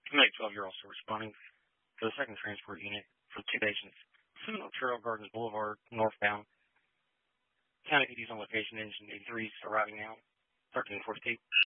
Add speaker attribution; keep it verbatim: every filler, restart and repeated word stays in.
Speaker 1: Command twelve, you're also responding for the second transport unit for two patients. Seven Oak Trail Gardens Boulevard, northbound. County P D's on location, engine eighty-three is arriving now. thirteen forty-two.